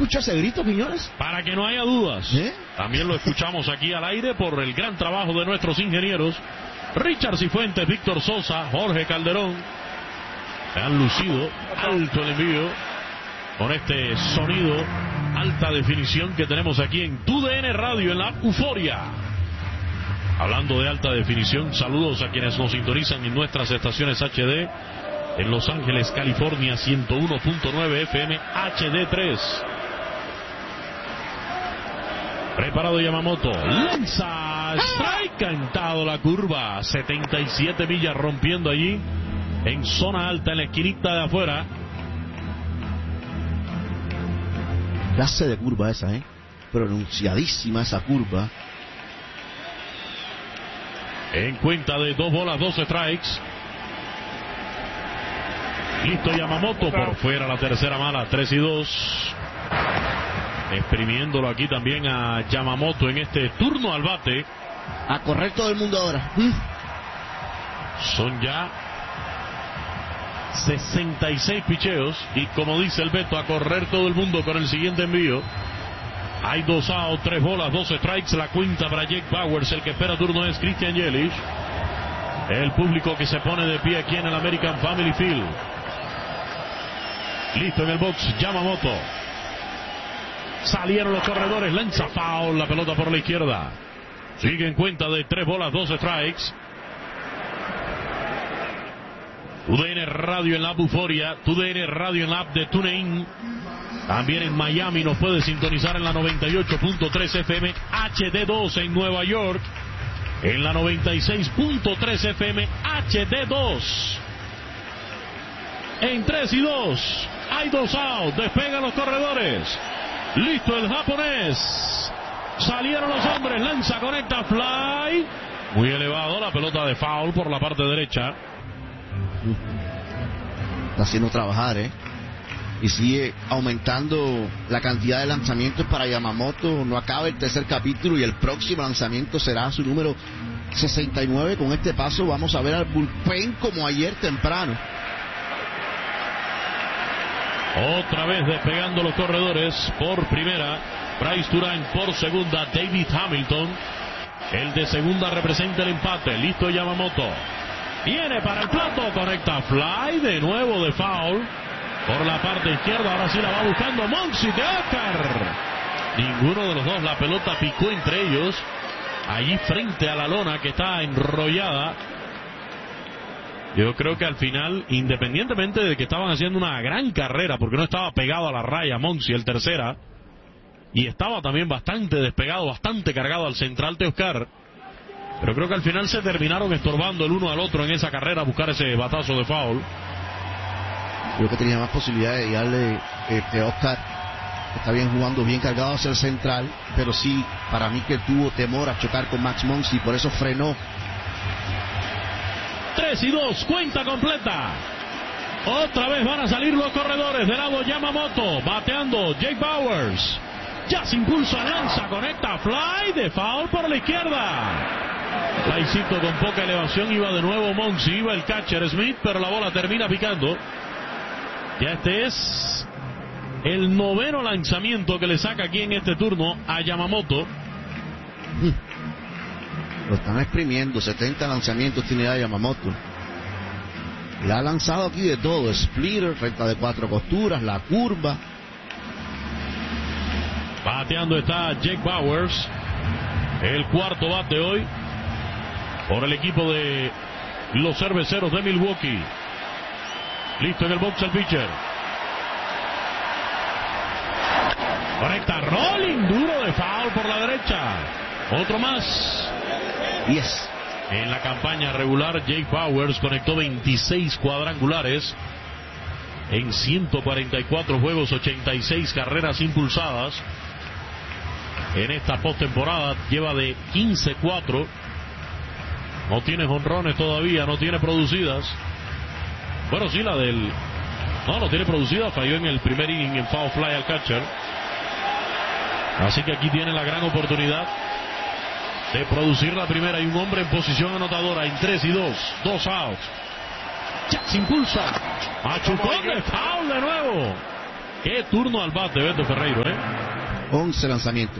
escuchó ese grito, Quiñones? Para que no haya dudas. También lo escuchamos aquí al aire por el gran trabajo de nuestros ingenieros Richard Cifuentes, Víctor Sosa, Jorge Calderón. Se han lucido alto el envío con este sonido alta definición que tenemos aquí en TUDN Radio en la Euforia. Hablando de alta definición, saludos a quienes nos sintonizan en nuestras estaciones HD en Los Ángeles, California, 101.9 FM HD3. Preparado Yamamoto, lanza, strike, cantado la curva, 77 millas rompiendo allí en zona alta en la esquinita de afuera. Clase de curva esa, pronunciadísima esa curva. En cuenta de 2 bolas, 2 strikes. Listo Yamamoto, por fuera la tercera mala, 3-2. Exprimiéndolo aquí también a Yamamoto en este turno al bate. A correr todo el mundo ahora. Son ya 66 picheos y como dice el Beto, a correr todo el mundo con el siguiente envío. Hay 2 outs, 3 bolas, 2 strikes. La cuenta para Jake Bauers. El que espera turno es Christian Yelich. El público que se pone de pie aquí en el American Family Field. Listo en el box Yamamoto. Salieron los corredores. Lanza foul. La pelota por la izquierda. Sigue en cuenta de 3 bolas, 2 strikes. TUDN Radio en la Euforia. TUDN Radio en la app de TuneIn. También en Miami nos puede sintonizar en la 98.3 FM HD2 en Nueva York. En la 96.3 FM HD2. En 3-2. Hay 2 outs. Despegan los corredores. Listo el japonés. Salieron los hombres. Lanza, conecta, fly. Muy elevado la pelota de foul por la parte derecha. Está haciendo trabajar, y sigue aumentando la cantidad de lanzamientos para Yamamoto. No acaba el tercer capítulo y el próximo lanzamiento será su número 69. Con este paso vamos a ver al bullpen como ayer temprano. Otra vez despegando los corredores. Por primera Bryce Turang, por segunda David Hamilton. El de segunda representa el empate. Listo Yamamoto. Viene para el plato, conecta fly, de nuevo de foul. Por la parte izquierda, ahora sí la va buscando Monsi de Oscar. Ninguno de los dos, la pelota picó entre ellos. Allí frente a la lona que está enrollada. Yo creo que al final, independientemente de que estaban haciendo una gran carrera, porque no estaba pegado a la raya Monsi, el tercera, y estaba también bastante despegado, bastante cargado al central de Oscar. Pero creo que al final se terminaron estorbando el uno al otro en esa carrera a buscar ese batazo de foul. Creo que tenía más posibilidad de llegarle Oscar. Está bien jugando, bien cargado hacia el central, pero sí, para mí que tuvo temor a chocar con Max Monsi, por eso frenó. 3-2, cuenta completa. Otra vez van a salir los corredores. De lado Yamamoto, bateando Jake Bauers. Ya se impulsa, lanza, conecta, fly, de foul por la izquierda. Flycito con poca elevación, iba de nuevo Monsi, iba el catcher Smith, pero la bola termina picando. Ya este es el 9º lanzamiento que le saca aquí en este turno a Yamamoto. Lo están exprimiendo, 70 lanzamientos tiene ya Yamamoto. Le ha lanzado aquí de todo, splitter, recta de 4 costuras, la curva. Bateando está Jake Bauers, el cuarto bate hoy por el equipo de los Cerveceros de Milwaukee. Listo en el box el pitcher. Conecta, rolling duro de foul por la derecha. Otro más. 10. En la campaña regular, Jake Bauers conectó 26 cuadrangulares en 144 juegos, 86 carreras impulsadas. En esta postemporada lleva de 15-4. No tiene jonrones todavía, no tiene producidas. Bueno, sí, la del... No tiene producida, falló en el primer inning en foul fly al catcher. Así que aquí tiene la gran oportunidad de producir la primera. Y un hombre en posición anotadora en 3-2, 2 outs. Ya se impulsa. Machucón de foul de nuevo. Qué turno al bate, Beto Ferreiro, 11 lanzamientos.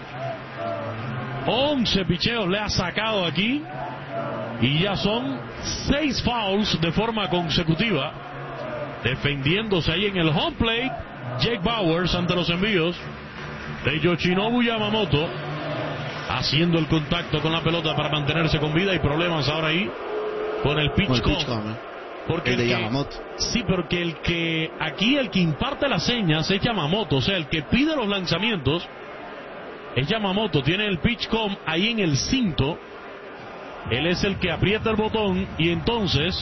11 picheos le ha sacado aquí. Y ya son 6 fouls de forma consecutiva. Defendiéndose ahí en el home plate, Jake Bauers ante los envíos de Yoshinobu Yamamoto. Haciendo el contacto con la pelota para mantenerse con vida. Y problemas ahora ahí con el pitch count. Porque el de Yamamoto. Sí, porque el que imparte las señas es Yamamoto. O sea, el que pide los lanzamientos es Yamamoto. Tiene el pitch count ahí en el cinto. Él es el que aprieta el botón y entonces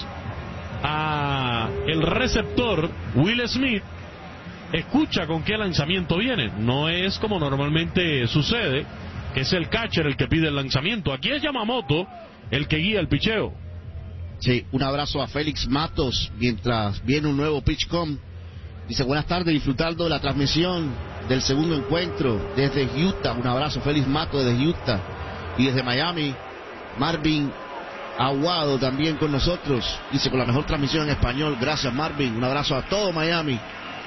el receptor Will Smith escucha con qué lanzamiento viene. No es como normalmente sucede, que es el catcher el que pide el lanzamiento. Aquí es Yamamoto el que guía el picheo. Sí, un abrazo a Félix Matos mientras viene un nuevo pitch com. Dice, buenas tardes, disfrutando de la transmisión del segundo encuentro desde Utah. Un abrazo, Félix Matos desde Utah. Y desde Miami, Marvin Aguado también con nosotros. Dice, con la mejor transmisión en español. Gracias, Marvin. Un abrazo a todo Miami.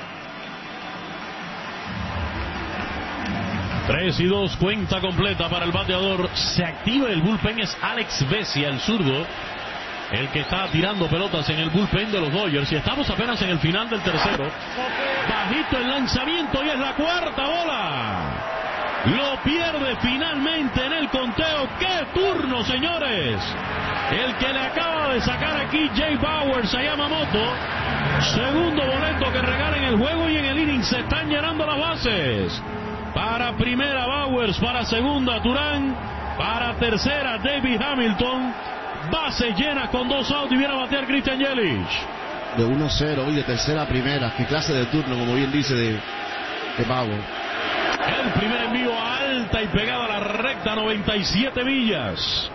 3-2, cuenta completa para el bateador. Se activa el bullpen, es Alex Vesia, el zurdo, el que está tirando pelotas en el bullpen de los Dodgers. Y estamos apenas en el final del tercero. Bajito el lanzamiento y es la cuarta bola. Lo pierde finalmente en el conteo. ¡Qué turno, señores! El que le acaba de sacar aquí Jake Bauers a Yamamoto. Segundo boleto que regala en el juego y en el inning. Se están llenando las bases. Para primera Bauers, para segunda Turán, para tercera David Hamilton. Base llena con 2 outs y viene a batear Christian Yelich. De 1-0 y de tercera a primera. Qué clase de turno, como bien dice de Bauer. El primer envío alta y pegada a la recta, 97 millas.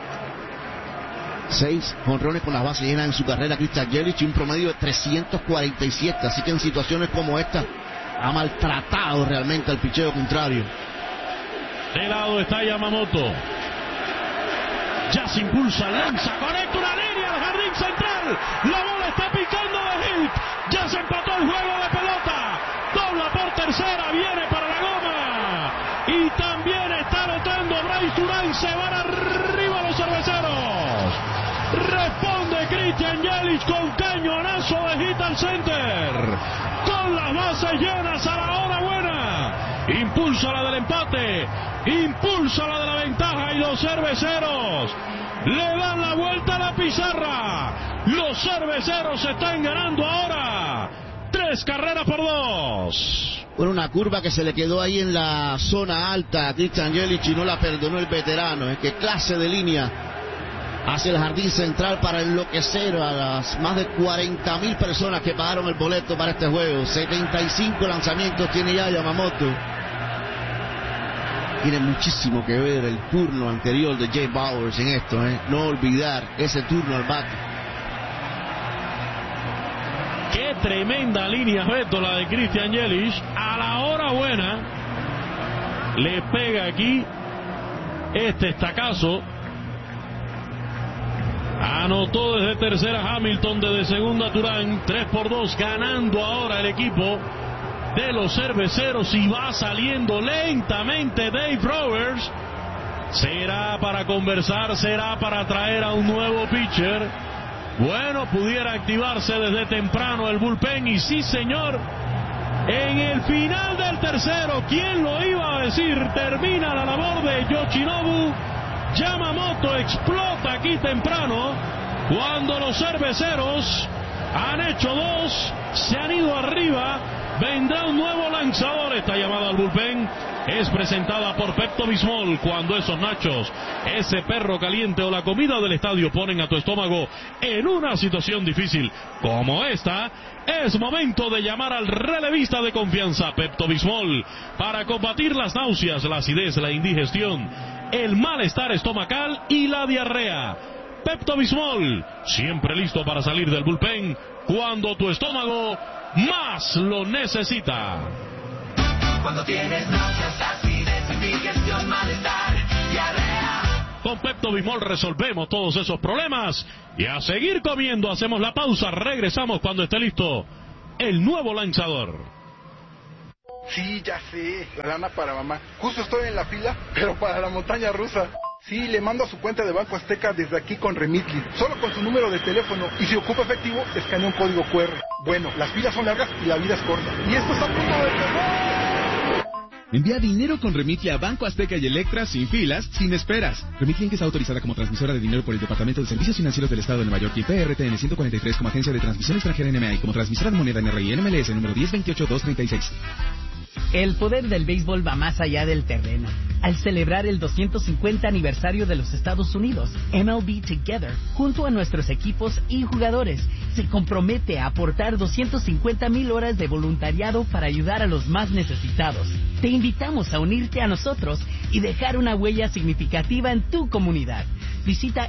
6 jonrones con las bases llenas en su carrera Christian Yelich y un promedio de 347. Así que en situaciones como esta ha maltratado realmente al picheo contrario. De lado está Yamamoto. Ya se impulsa, lanza, conecta una línea al jardín central. La bola está picando de hit. Ya se empató el juego de pelota. Dobla por tercera, viene para la goma. Y también está anotando Bryce Turán. Se van arriba los cerveceros. Responde Christian Yelich con cañonazo de hit al center. Con las bases llenas a la hora buena. Impulsa la del empate. Impulsa la de la ventaja y los cerveceros le dan la vuelta a la pizarra. Los cerveceros están ganando ahora 3-2. Bueno, una curva que se le quedó ahí en la zona alta a Christian Yelich y no la perdonó el veterano. Es que clase de línea hacia el jardín central para enloquecer a las más de 40,000 personas que pagaron el boleto para este juego. 75 lanzamientos tiene ya Yamamoto. Tiene muchísimo que ver el turno anterior de Jake Bauers en esto, no olvidar ese turno al bate. Qué tremenda línea, Beto, la de Christian Yelich. A la hora buena le pega aquí este estacazo. Anotó desde tercera Hamilton, desde segunda Turán. 3-2, ganando ahora el equipo de los cerveceros y va saliendo lentamente Dave Roberts. ¿Será para conversar? ¿Será para traer a un nuevo pitcher? Bueno, pudiera activarse desde temprano el bullpen y sí, señor, en el final del tercero, ¿quién lo iba a decir? Termina la labor de Yoshinobu Yamamoto. Explota aquí temprano cuando los cerveceros han hecho 2, se han ido arriba. Vendrá un nuevo lanzador. Esta llamada al bullpen es presentada por Pepto-Bismol. Cuando esos nachos, ese perro caliente o la comida del estadio ponen a tu estómago en una situación difícil como esta, es momento de llamar al relevista de confianza Pepto-Bismol para combatir las náuseas, la acidez, la indigestión, el malestar estomacal y la diarrea. Pepto-Bismol, siempre listo para salir del bullpen cuando tu estómago más lo necesita. Cuando tienes náuseas, acidez, indigestión, malestar, diarrea. Con Pepto-Bismol resolvemos todos esos problemas y a seguir comiendo. Hacemos la pausa, regresamos cuando esté listo el nuevo lanzador. Sí, ya sé, la lana para mamá. Justo estoy en la fila, pero para la montaña rusa. Sí, le mando a su cuenta de Banco Azteca desde aquí con Remitly, solo con su número de teléfono, y si ocupa efectivo, escanea un código QR. Bueno, las filas son largas y la vida es corta. Y esto está a punto de empezar. Envía dinero con Remitly a Banco Azteca y Electra sin filas, sin esperas. Remitly Inc. está autorizada como transmisora de dinero por el Departamento de Servicios Financieros del Estado de Nueva York y PRTN 143 como agencia de transmisión extranjera NMA y como transmisora de moneda NRI NMLS número 1028236. El poder del béisbol va más allá del terreno. Al celebrar el 250 aniversario de los Estados Unidos, MLB Together, junto a nuestros equipos y jugadores, se compromete a aportar 250,000 horas de voluntariado para ayudar a los más necesitados. Te invitamos a unirte a nosotros y dejar una huella significativa en tu comunidad. Visita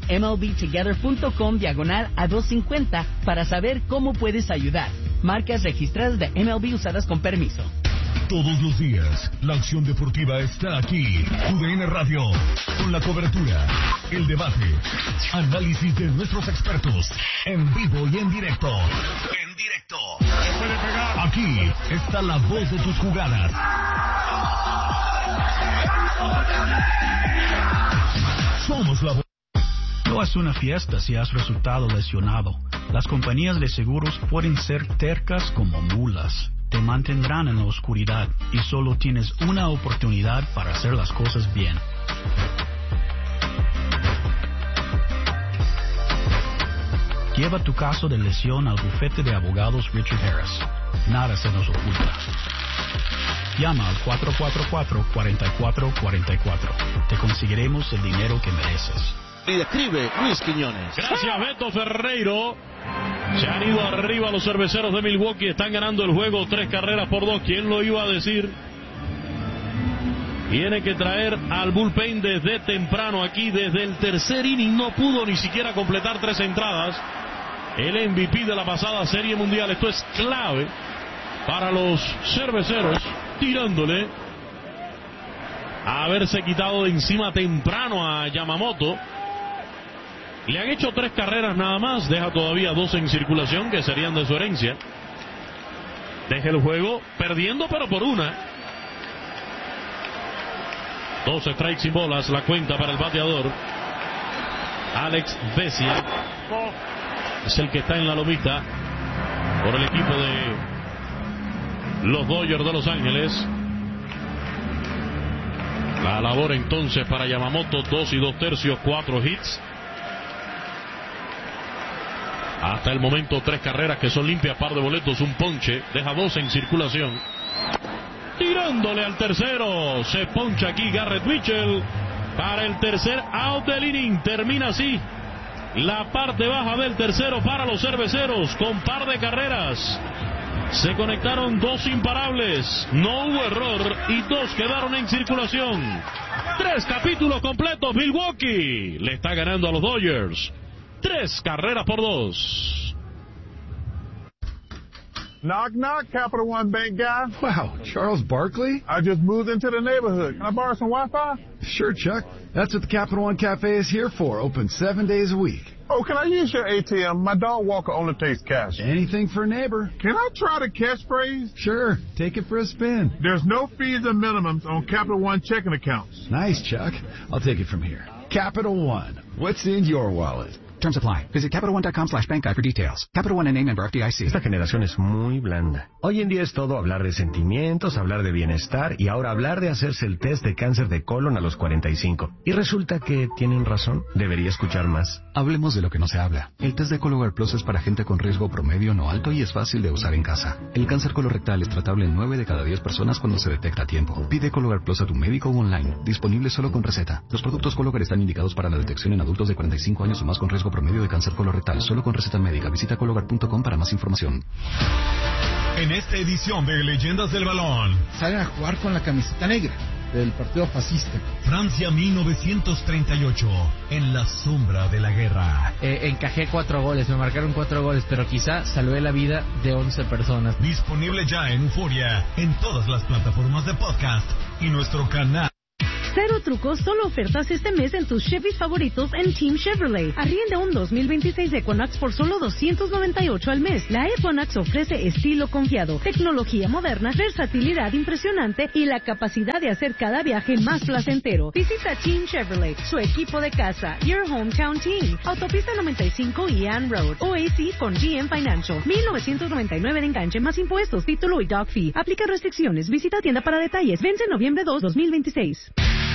mlbtogether.com/a250 para saber cómo puedes ayudar. Marcas registradas de MLB usadas con permiso. Todos los días, la acción deportiva está aquí. UDN Radio, con la cobertura, el debate, análisis de nuestros expertos, en vivo y en directo. En directo. Aquí está la voz de tus jugadas. Somos la voz. No es una fiesta si has resultado lesionado. Las compañías de seguros pueden ser tercas como mulas. Te mantendrán en la oscuridad y solo tienes una oportunidad para hacer las cosas bien. Lleva tu caso de lesión al bufete de abogados Richard Harris. Nada se nos oculta. Llama al 444-4444. Te conseguiremos el dinero que mereces. Y describe Luis Quiñones. Gracias, Beto Ferreiro. Se han ido arriba los cerveceros de Milwaukee. Están ganando el juego 3-2. ¿Quién lo iba a decir? Tiene que traer al bullpen desde temprano aquí. Desde el tercer inning no pudo ni siquiera completar 3 entradas. El MVP de la pasada Serie Mundial. Esto es clave para los cerveceros. Tirándole a haberse quitado de encima temprano a Yamamoto. Le han hecho 3 carreras nada más. Deja todavía 2 en circulación que serían de su herencia. Deja el juego perdiendo, pero por 1. 2 strikes sin bolas. La cuenta para el bateador Alex Vesia. Es el que está en la lomita por el equipo de los Dodgers de Los Ángeles. La labor entonces para Yamamoto, 2 2/3, 4 hits. Hasta el momento 3 carreras que son limpias, par de boletos, un ponche. Deja 2 en circulación. Tirándole al tercero. Se poncha aquí Garrett Mitchell para el tercer out del inning. Termina así la parte baja del tercero para los cerveceros con par de carreras. Se conectaron 2 imparables, no hubo error y 2 quedaron en circulación. 3 capítulos completos. Milwaukee le está ganando a los Dodgers 3-2. Knock, knock, Capital One Bank guy. Wow, Charles Barkley? I just moved into the neighborhood. Can I borrow some Wi-Fi? Sure, Chuck. That's what the Capital One Cafe is here for. Open 7 days a week. Oh, can I use your ATM? My dog Walker only takes cash. Anything for a neighbor. Can I try the catchphrase? Sure, take it for a spin. There's no fees or minimums on Capital One checking accounts. Nice, Chuck. I'll take it from here. Capital One. What's in your wallet? Terms apply. Visit CapitalOne.com/bankguide for details. Capital One and member FDIC. Esta generación es muy blanda. Hoy en día es todo hablar de sentimientos, hablar de bienestar y ahora hablar de hacerse el test de cáncer de colon a los 45. Y resulta que tienen razón. Debería escuchar más. Hablemos de lo que no se habla. El test de Cologuard Plus es para gente con riesgo promedio no alto y es fácil de usar en casa. El cáncer colorectal es tratable en 9 de cada 10 personas cuando se detecta a tiempo. Pide Cologuard Plus a tu médico o online. Disponible solo con receta. Los productos Cologuard están indicados para la detección en adultos de 45 años o más con riesgo promedio de cáncer colorectal. Solo con receta médica. Visita Cologuard.com para más información. En esta edición de Leyendas del Balón, salen a jugar con la camiseta negra del partido fascista. Francia 1938, en la sombra de la guerra. Encajé 4 goles, me marcaron 4 goles, pero quizá salvé la vida de 11 personas. Disponible ya en Euforia, en todas las plataformas de podcast y nuestro canal. Cero trucos, solo ofertas este mes en tus Chevys favoritos en Team Chevrolet. Arrienda un 2026 Equinox por solo $298 al mes. La Equinox ofrece estilo confiado, tecnología moderna, versatilidad impresionante y la capacidad de hacer cada viaje más placentero. Visita Team Chevrolet, su equipo de casa, Your Hometown Team. Autopista 95 y Ann Road. OAC con GM Financial. $1,999 de enganche más impuestos, título y dog fee. Aplica restricciones. Visita tienda para detalles. Vence noviembre 2, 2026.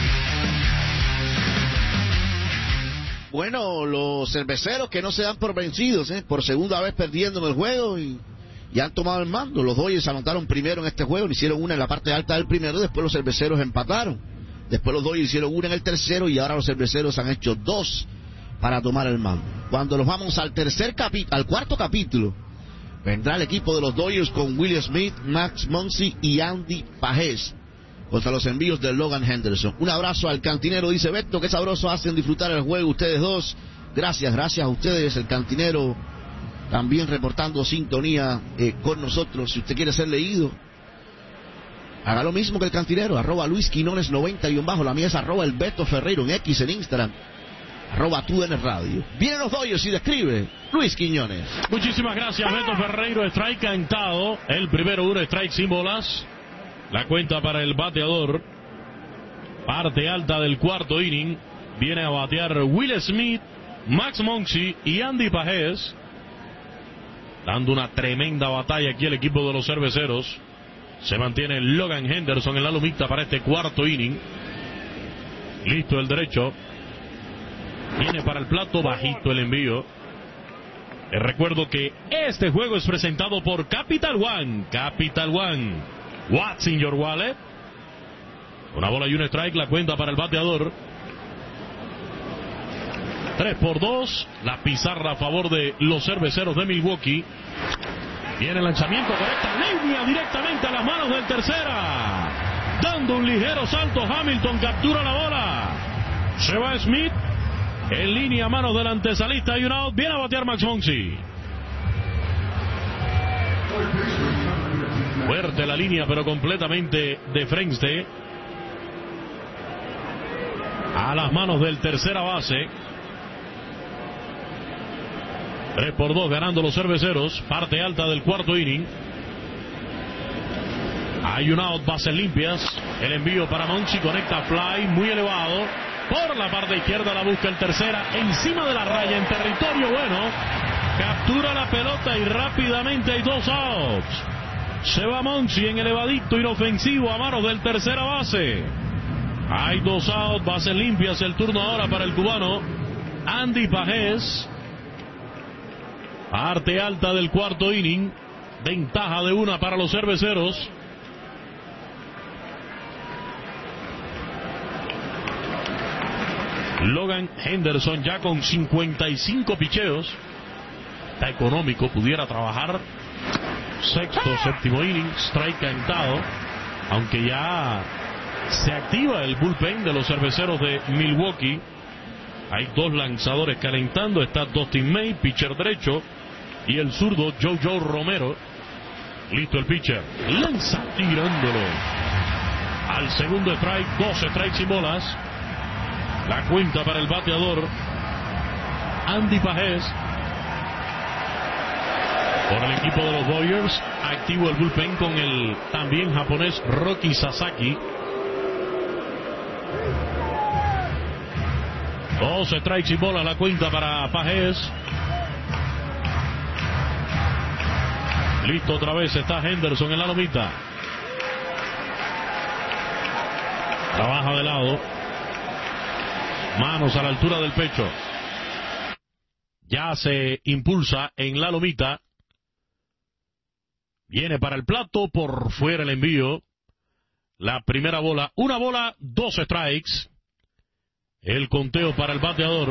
Bueno, los cerveceros que no se dan por vencidos, por segunda vez perdiendo en el juego y han tomado el mando. Los Dodgers anotaron primero en este juego, hicieron una en la parte alta del primero, después los cerveceros empataron. Después los Dodgers hicieron una en el tercero y ahora los cerveceros han hecho 2 para tomar el mando. Cuando nos vamos al cuarto capítulo, vendrá el equipo de los Dodgers con Will Smith, Max Muncy y Andy Pages contra los envíos de Logan Henderson. Un abrazo al cantinero, dice Beto, qué sabroso hacen disfrutar el juego ustedes dos. Gracias a ustedes, el cantinero también reportando sintonía con nosotros. Si usted quiere ser leído, haga lo mismo que el cantinero, @LuisQuinones90_, la mía es @el Beto Ferreiro en X, en Instagram, @TUDN Radio. Vienen los Dodgers y describe Luis Quiñones. Muchísimas gracias, Beto Ferreiro. Strike cantado, el primero, un strike sin bolas. La cuenta para el bateador. Parte alta del cuarto inning. Viene a batear Will Smith, Max Muncy y Andy Pages. Dando una tremenda batalla aquí el equipo de los cerveceros. Se mantiene Logan Henderson en la lomita para este cuarto inning. Listo el derecho. Viene para el plato, bajito el envío. Les recuerdo que este juego es presentado por Capital One. Capital One. What's in your wallet? Una bola y un strike, la cuenta para el bateador. 3-2, la pizarra a favor de los cerveceros de Milwaukee. Viene el lanzamiento, correcta línea directamente a las manos del tercera. Dando un ligero salto, Hamilton captura la bola. Se va Smith. En línea a manos del antesalista y un out. Viene a batear Max Muncy. Fuerte la línea, pero completamente de frente. A las manos del tercera base. 3-2 ganando los cerveceros. Parte alta del cuarto inning. Hay un out, bases limpias. El envío para Muncy, conecta fly muy elevado. Por la parte izquierda la busca el tercera. Encima de la raya en territorio bueno. Captura la pelota y rápidamente hay 2 outs. Se va Muncy en elevadito inofensivo a manos del tercera base. Hay 2 outs, bases limpias. El turno ahora para el cubano Andy Pages. Parte alta del cuarto inning. Ventaja de 1 para los cerveceros. Logan Henderson ya con 55 picheos. Está económico, pudiera trabajar. Sexto, séptimo inning, strike cantado. Aunque ya se activa el bullpen de los cerveceros de Milwaukee. Hay 2 lanzadores calentando. Está Dustin May, pitcher derecho, y el zurdo Jojo Romero. Listo el pitcher. Lanza tirándolo. Al segundo strike, 2 strikes sin bolas. La cuenta para el bateador Andy Pages. Por el equipo de los Dodgers, activo el bullpen con el también japonés Roki Sasaki. 2 strikes y bola, la cuenta para Pages. Listo otra vez, está Henderson en la lomita. Trabaja de lado. Manos a la altura del pecho. Ya se impulsa en la lomita. Viene para el plato, por fuera el envío. La primera bola, 1 bola, 2 strikes. El conteo para el bateador.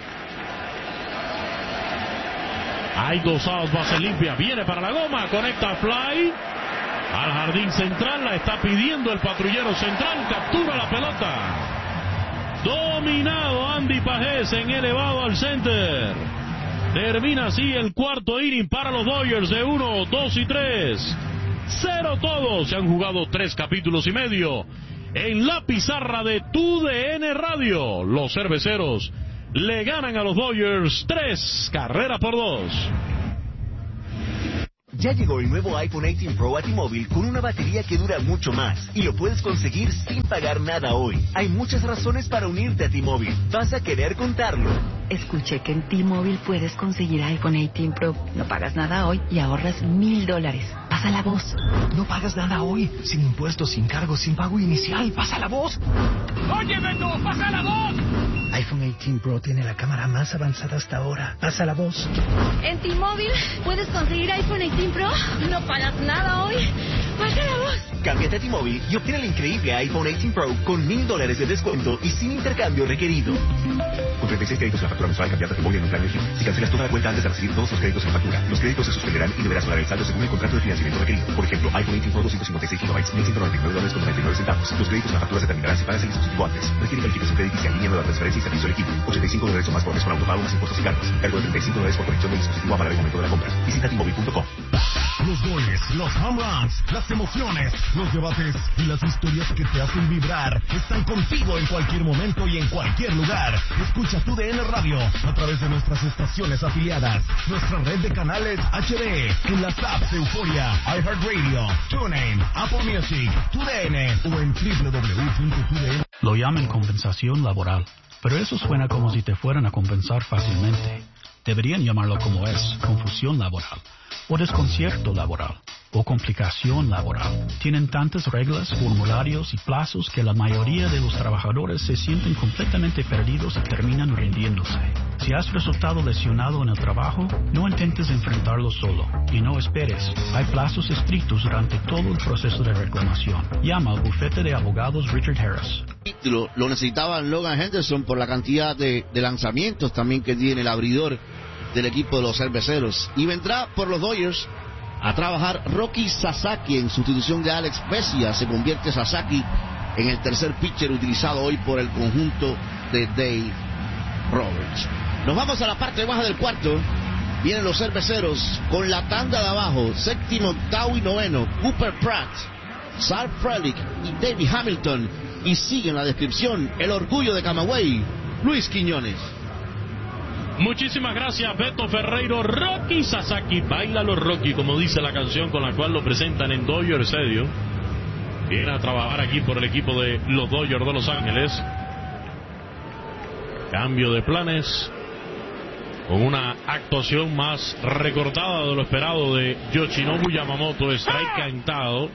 Hay 2 outs, base limpia. Viene para la goma, conecta fly. Al jardín central, la está pidiendo el patrullero central. Captura la pelota. Dominado Andy Pages en elevado al center. Termina así el cuarto inning para los Dodgers de 1, 2 y 3. 0 todos. Se han jugado 3 capítulos y medio en la pizarra de TUDN Radio. Los Cerveceros le ganan a los Dodgers 3-2. Ya llegó el nuevo iPhone 18 Pro a T-Mobile con una batería que dura mucho más y lo puedes conseguir sin pagar nada hoy. Hay muchas razones para unirte a T-Mobile. Vas a querer contarlo. Escuché que en T-Mobile puedes conseguir iPhone 18 Pro. No pagas nada hoy y ahorras $1,000. Pasa la voz. No pagas nada hoy. Sin impuestos, sin cargos, sin pago inicial. Pasa la voz. ¡Oye, Beto! ¡Pasa la voz! iPhone 18 Pro tiene la cámara más avanzada hasta ahora. Pasa la voz. En T-Mobile puedes conseguir iPhone 18 Pro. No pagas nada hoy. Pasa la voz. Cámbiate a T-Mobile y obtén el increíble iPhone 18 Pro con $1,000 de descuento y sin intercambio requerido. Con 36 créditos en la factura mensual, cambiarte a T-Mobile en un plan elegido. Si cancelas toda la cuenta antes de recibir todos los créditos en la factura, los créditos se suspenderán y deberás pagar el saldo según el contrato de financiamiento requerido. Por ejemplo, iPhone 18 Pro 256 GB, $1,199.99. Los créditos en la factura se terminarán si pagas el dispositivo antes. Requiere verificación crediticia en línea, nueva transferencia y servicio elegido. $85 o más por mes con autopago más impuestos y cargos. Cargo de $35 por conexión del dispositivo para el momento de la compra. Visita T-Mobile.com. Los goles, los home runs, las emociones, los debates y las historias que te hacen vibrar están contigo en cualquier momento y en cualquier lugar. Escucha TUDN Radio a través de nuestras estaciones afiliadas, nuestra red de canales HD, en las apps de Euforia, iHeartRadio, TuneIn, Apple Music, TUDN o en www.tudn. Lo llaman compensación laboral, pero eso suena como si te fueran a compensar fácilmente. Deberían llamarlo como es, confusión laboral, o desconcierto laboral, o complicación laboral. Tienen tantas reglas, formularios y plazos que la mayoría de los trabajadores se sienten completamente perdidos y terminan rindiéndose. Si has resultado lesionado en el trabajo, no intentes enfrentarlo solo y no esperes. Hay plazos estrictos durante todo el proceso de reclamación. Llama al bufete de abogados Richard Harris. Lo necesitaba Logan Henderson por la cantidad de lanzamientos también que tiene el abridor del equipo de los Cerveceros. Y vendrá por los Dodgers a trabajar Roki Sasaki en sustitución de Alex Vesia. Se convierte Sasaki en el tercer pitcher utilizado hoy por el conjunto de Dave Roberts. Nos vamos a la parte baja del cuarto. Vienen los Cerveceros con la tanda de abajo, séptimo, octavo y noveno. Cooper Pratt, Sal Frelick y David Hamilton. Y sigue en la descripción el orgullo de Camagüey, Luis Quiñones. Muchísimas gracias, Beto Ferreiro. Roki Sasaki, bailalo Rocky, como dice la canción con la cual lo presentan en Dodger Stadium. Viene a trabajar aquí por el equipo de los Dodgers de Los Ángeles. Cambio de planes, con una actuación más recortada de lo esperado de Yoshinobu Yamamoto. Strike cantado,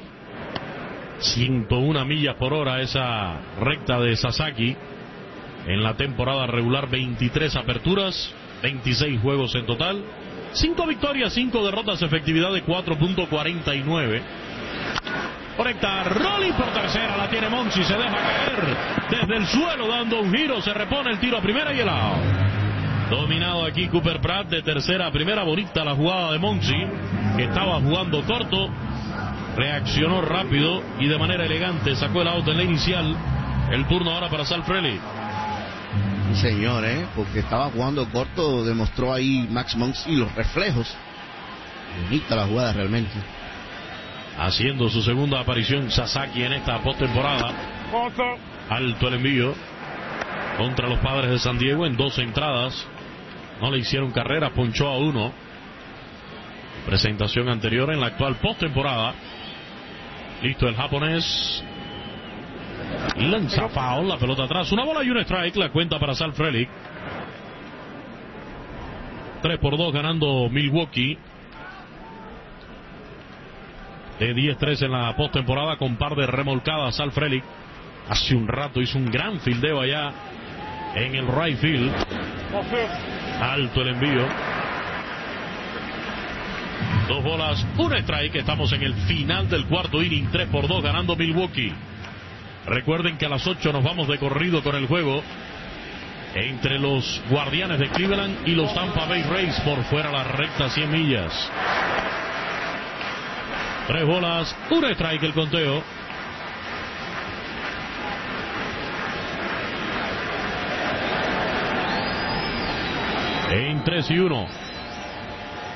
101 millas por hora esa recta de Sasaki. En la temporada regular, 23 aperturas, 26 juegos en total, 5 victorias, 5 derrotas, efectividad de 4.49. Conecta Rolling por tercera, la tiene Monsi, se deja caer desde el suelo dando un giro, se repone el tiro a primera y el out. Dominado aquí Cooper Pratt de tercera a primera. Bonita la jugada de Monsi, que estaba jugando corto, reaccionó rápido y de manera elegante sacó el out en la inicial. El turno ahora para Sal Frelick. Señor, porque estaba jugando corto, demostró ahí Max Muncy los reflejos. Bonita la jugada realmente. Haciendo su segunda aparición Sasaki en esta postemporada. Alto el envío contra los Padres de San Diego en 2 entradas. No le hicieron carrera, ponchó a 1. Presentación anterior en la actual postemporada. Listo el japonés. Lanza foul, la pelota atrás, una bola y un strike, la cuenta para Sal Frelick. 3-2 ganando Milwaukee. De 10-3 en la postemporada con par de remolcadas. Sal Frelick hace un rato hizo un gran fildeo allá en el right field. Alto el envío. 2 bolas, un strike. Estamos en el final del cuarto inning. 3-2 ganando Milwaukee. Recuerden que a las 8 nos vamos de corrido con el juego entre los Guardianes de Cleveland y los Tampa Bay Rays por fuera la recta 100 millas. 3 bolas, un strike el conteo. En 3-1.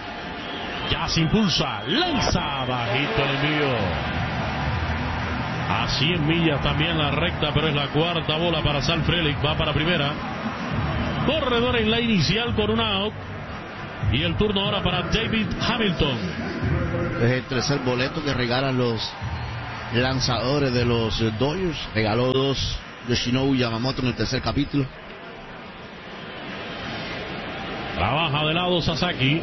Ya se impulsa, lanza bajito el envío. A 100 millas también la recta, pero es la cuarta bola para Sal Frelick. Va para primera. Corredor en la inicial con un out. Y el turno ahora para David Hamilton. Es el tercer boleto que regalan los lanzadores de los Dodgers. Regaló 2 Yoshinobu Yamamoto en el tercer capítulo. Trabaja de lado Sasaki.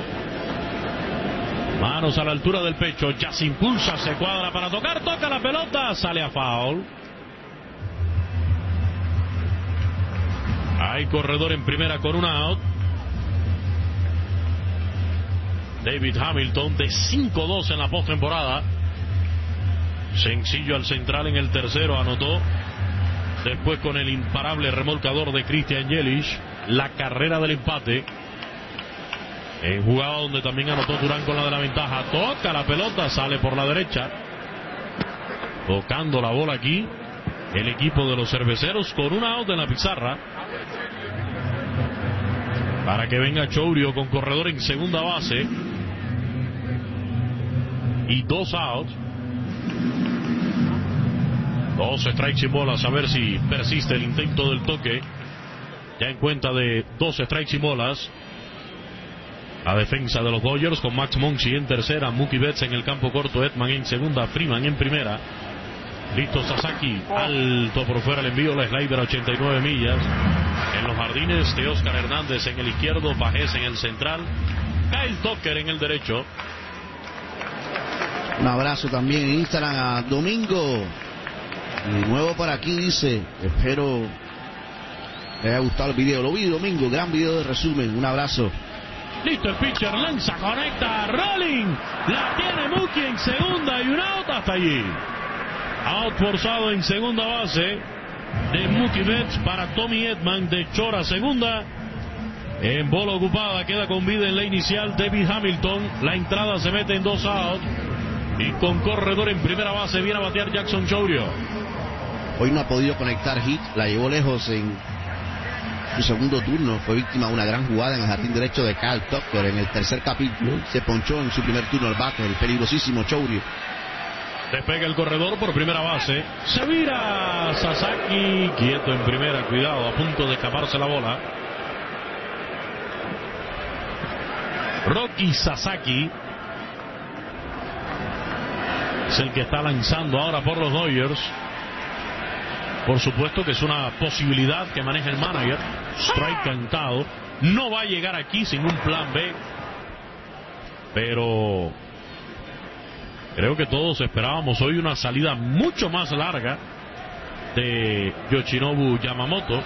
Manos a la altura del pecho. Ya se impulsa, se cuadra para tocar. Toca la pelota. Sale a foul. Hay corredor en primera con un out. David Hamilton de 5-2 en la postemporada. Sencillo al central en el tercero, anotó. Después con el imparable remolcador de Christian Yelich, la carrera del empate. En jugada donde también anotó Durán con la de la ventaja. Toca la pelota, sale por la derecha. Tocando la bola aquí el equipo de los cerveceros con un out en la pizarra. Para que venga Chourio con corredor en segunda base. Y 2 outs. 2 strikes y bolas. A ver si persiste el intento del toque. Ya en cuenta de 2 strikes y bolas. La defensa de los Dodgers con Max Muncy en tercera. Mookie Betts en el campo corto. Edman en segunda. Freeman en primera. Listo Sasaki. Alto por fuera el envío. La slider a 89 millas. En los jardines de Oscar Hernández en el izquierdo. Pajés en el central. Kyle Tucker en el derecho. Un abrazo también en Instagram a Domingo. Y nuevo por aquí dice, espero les haya gustado el video. Lo vi Domingo, gran video de resumen. Un abrazo. Listo el pitcher, lanza, conecta, rolling. La tiene Mookie en segunda y un out hasta allí. Out forzado en segunda base de Mookie Betts para Tommy Edman de Chora segunda. En bola ocupada queda con vida en la inicial David Hamilton. La entrada se mete en 2 outs. Y con corredor en primera base viene a batear Jackson Chourio. Hoy no ha podido conectar hit, la llevó lejos en su segundo turno. Fue víctima de una gran jugada en el jardín derecho de Kyle Tucker en el tercer capítulo. Se ponchó en su primer turno al bate, el peligrosísimo Chourio. Despega el corredor por primera base. Se vira Sasaki, quieto en primera, cuidado, a punto de escaparse la bola. Roki Sasaki es el que está lanzando ahora por los Dodgers. Por supuesto que es una posibilidad que maneja el manager. Strike cantado. No va a llegar aquí sin un plan B. Pero creo que todos esperábamos hoy una salida mucho más larga de Yoshinobu Yamamoto.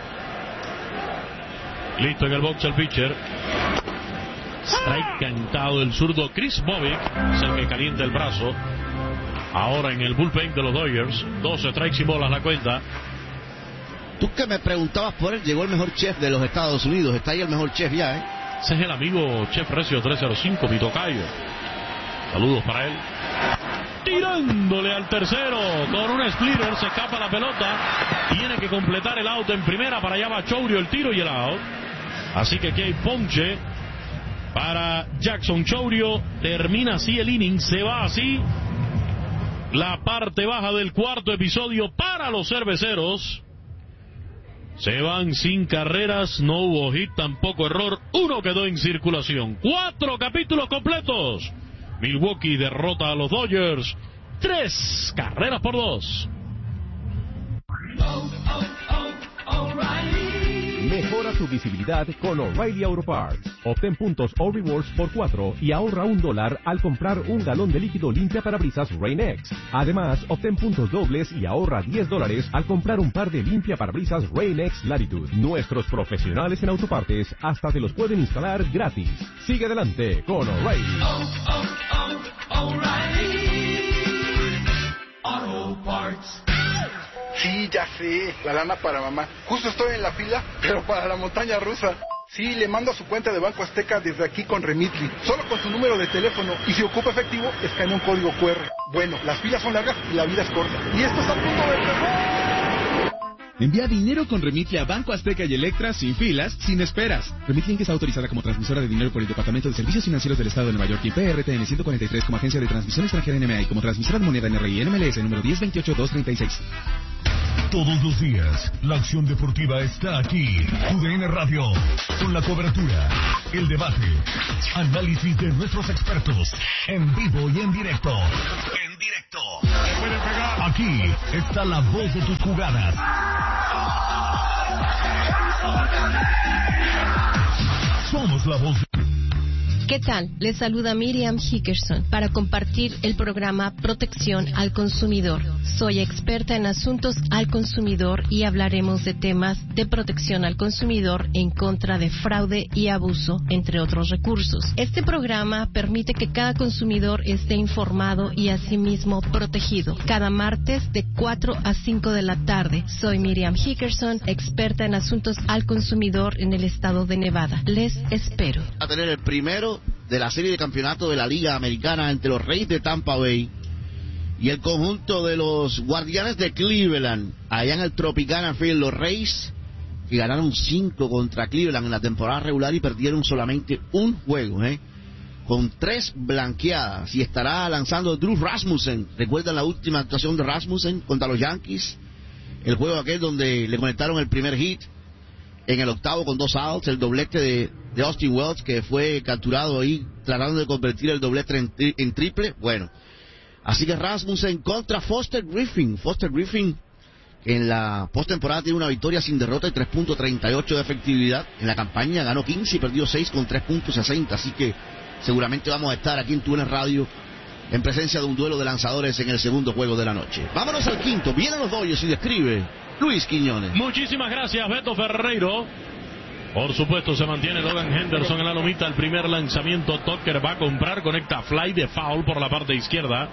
Listo en el box el pitcher. Strike cantado el zurdo Chris Bobbick. Es el que calienta el brazo. Ahora en el bullpen de los Dodgers. 12 strikes y bolas la cuenta. Tú que me preguntabas por él, llegó el mejor chef de los Estados Unidos. Está ahí el mejor chef ya, ¿eh? Ese es el amigo Chef Recio 305, mi tocayo. Saludos para él. Tirándole al tercero con un splitter, se escapa la pelota. Tiene que completar el out en primera. Para allá va Chourio, el tiro y el out. Así que aquí hay ponche para Jackson Chourio. Termina así el inning, se va así la parte baja del cuarto episodio para los cerveceros. Se van sin carreras, no hubo hit, tampoco error, uno quedó en circulación. 4 capítulos completos. Milwaukee derrota a los Dodgers 3 carreras por 2. Mejora tu visibilidad con O'Reilly Auto Parts. Obtén puntos o rewards por 4 y ahorra $1 al comprar un galón de líquido limpia parabrisas Rain-X. Además, obtén puntos dobles y ahorra $10 al comprar un par de limpia parabrisas Rain-X Latitude. Nuestros profesionales en autopartes hasta te los pueden instalar gratis. Sigue adelante con O'Reilly. Auto Parts. Sí, ya sé, la lana para mamá. Justo estoy en la fila, pero para la montaña rusa. Sí, le mando a su cuenta de Banco Azteca desde aquí con Remitly. Solo con su número de teléfono. Y si ocupa efectivo, escanea un código QR. Bueno, las filas son largas y la vida es corta. Y esto está a punto de empezar. Envía dinero con Remitly a Banco Azteca y Electra sin filas, sin esperas. Remitly está autorizada como transmisora de dinero por el Departamento de Servicios Financieros del Estado de Nueva York y PRTN 143 como agencia de transmisión extranjera NMA y como transmisora de moneda NRI NMLS número 1028236. Todos los días, la acción deportiva está aquí. TUDN Radio, con la cobertura, el debate, análisis de nuestros expertos, en vivo y en directo. Aquí está la voz de tus jugadas. Somos la voz. ¿Qué tal? Les saluda Miriam Hickerson para compartir el programa Protección al Consumidor. Soy experta en asuntos al consumidor y hablaremos de temas de protección al consumidor en contra de fraude y abuso, entre otros recursos. Este programa permite que cada consumidor esté informado y asimismo protegido. Cada martes de 4 a 5 de la tarde. Soy Miriam Hickerson, experta en asuntos al consumidor en el estado de Nevada. Les espero. A tener el primero de la serie de campeonato de la Liga Americana entre los Rays de Tampa Bay y el conjunto de los Guardianes de Cleveland, allá en el Tropicana Field. Los Rays que ganaron 5 contra Cleveland en la temporada regular y perdieron solamente un juego, con 3 blanqueadas, y estará lanzando Drew Rasmussen. ¿Recuerdan la última actuación de Rasmussen contra los Yankees? El juego aquel donde le conectaron el primer hit en el octavo con 2 outs, el doblete de Austin Wells, que fue capturado ahí tratando de convertir el doblete en triple. Bueno, así que Rasmussen contra Foster Griffin. Foster Griffin, que en la postemporada tiene una victoria sin derrota y 3.38 de efectividad. En la campaña ganó 15 y perdió 6 con 3.60. Así que seguramente vamos a estar aquí en TUDN Radio en presencia de un duelo de lanzadores en el segundo juego de la noche. Vámonos al quinto. Vienen los Dodgers y describe Luis Quiñones. Muchísimas gracias, Beto Ferreiro. Por supuesto, se mantiene Logan Henderson en la lomita. El primer lanzamiento, Tucker va a comprar, conecta fly de foul por la parte izquierda.